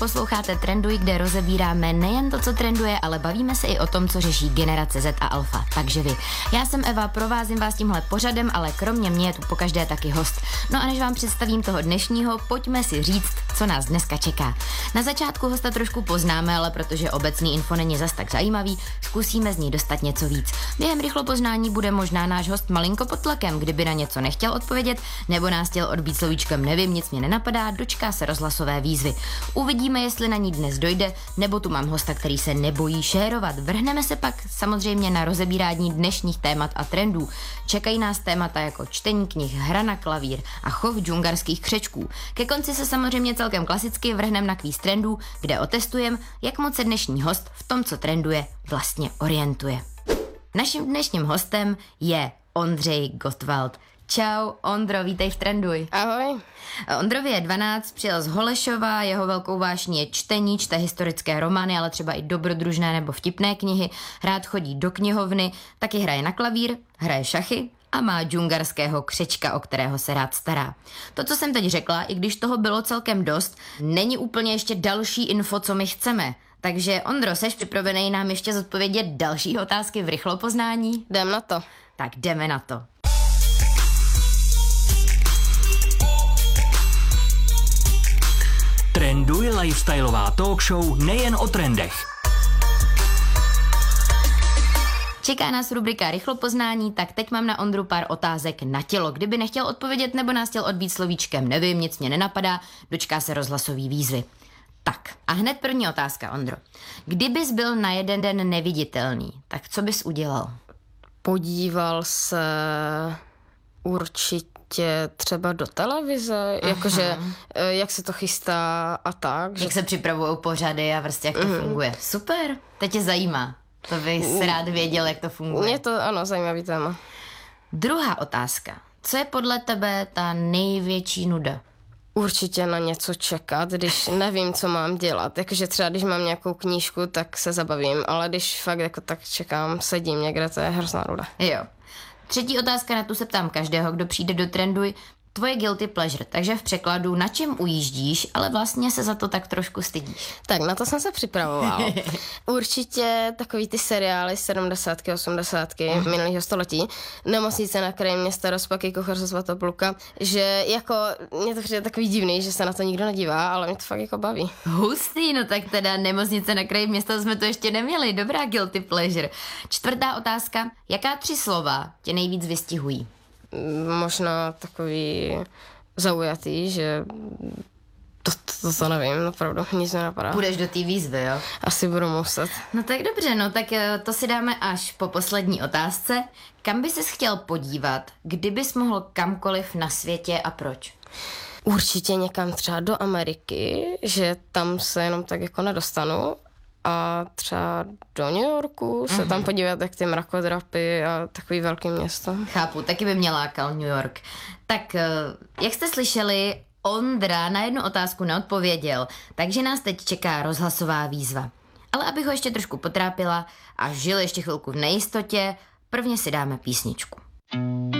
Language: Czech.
Posloucháte Trenduj, kde rozebíráme nejen to, co trenduje, ale bavíme se i o tom, co řeší generace Z a Alfa. Takže vy. Já jsem Eva, provázím vás tímhle pořadem, ale kromě mě je tu pokaždé taky host. No a než vám představím toho dnešního, pojďme si říct, co nás dneska čeká. Na začátku hosta trošku poznáme, ale protože obecný info není zas tak zajímavý, zkusíme z ní dostat něco víc. Během rychlopoznání bude možná náš host malinko pod tlakem, kdyby na něco nechtěl odpovědět, nebo nás chtěl odbít slovíčkem nevím, nic mě nenapadá, dočká se rozhlasové výzvy. Uvidíme, jestli na ní dnes dojde, nebo tu mám hosta, který se nebojí šérovat. Vrhneme se pak samozřejmě na rozebírání dnešních témat a trendů. Čekají nás témata jako čtení knih, hra na klavír a chov džungarských křečků. Ke konci se samozřejmě celkem klasicky vrhneme na kvíz trendů, kde otestujeme, jak moc se dnešní host v tom, co trenduje, vlastně orientuje. Naším dnešním hostem je Ondřej Gottwald. Čau, Ondro, vítej v Trenduj. Ahoj. Ondrovi je 12, přijel z Holešova, jeho velkou vášní je čtení, čte historické romány, ale třeba i dobrodružné nebo vtipné knihy, rád chodí do knihovny, taky hraje na klavír, hraje šachy a má džungarského křečka, o kterého se rád stará. To, co jsem teď řekla, i když toho bylo celkem dost, není úplně ještě další info, co my chceme. Takže Ondro, seš připravený nám ještě zodpovědět další otázky v rychlopoznání? Jdem na to. Tak jdeme na to. Trenduj, lifestyleová talk show nejen o trendech. Čeká nás rubrika rychlopoznání, tak teď mám na Ondru pár otázek na tělo. Kdyby nechtěl odpovědět nebo nás chtěl odbít slovíčkem nevím, nic mě nenapadá, dočká se rozhlasový výzvy. Tak a hned první otázka, Ondro. Kdybys byl na jeden den neviditelný, tak co bys udělal? Podíval se určitě třeba do televize, jakože jak se to chystá a tak. Jak se připravují pořady a prostě jak to funguje. Super, teď tě zajímá. To bys rád věděl, jak to funguje. Je to, ano, zajímavý téma. Druhá otázka. Co je podle tebe ta největší nuda? Určitě na něco čekat, když nevím, co mám dělat. Jakože třeba, když mám nějakou knížku, tak se zabavím, ale když fakt jako tak čekám, sedím někde, to je hrozná nuda. Jo. Třetí otázka, na tu se ptám každého, kdo přijde do Trenduj. Tvoje guilty pleasure, takže v překladu na čem ujíždíš, ale vlastně se za to tak trošku stydíš. Tak na to jsem se připravoval. Určitě takový ty seriály 70, 80 minulého století, Nemocnice na kraji města, Rozpaky, Kuchař ze Svatopluka, že jako mě to přijde takový divný, že se na to nikdo nedívá, ale mě to fakt jako baví. Hustý, no tak teda Nemocnice na kraji města jsme to ještě neměli, dobrá guilty pleasure. Čtvrtá otázka, jaká 3 slova tě nejvíc vystihují? Možná takový zaujatý, že to nevím, opravdu, nic nenapadá. Půjdeš do té výzvy, jo? Asi budu muset. No tak dobře, no tak to si dáme až po poslední otázce. Kam by ses chtěl podívat, kdybys mohl kamkoliv na světě a proč? Určitě někam třeba do Ameriky, že tam se jenom tak jako nedostanu. A třeba do New Yorku se tam podívat, jak ty mrakodrapy a takový velký město. Chápu, taky by mě lákal New York. Tak, jak jste slyšeli, Ondra na jednu otázku neodpověděl, takže nás teď čeká rozhlasová výzva. Ale abych ho ještě trošku potrápila a žil ještě chvilku v nejistotě, prvně si dáme písničku.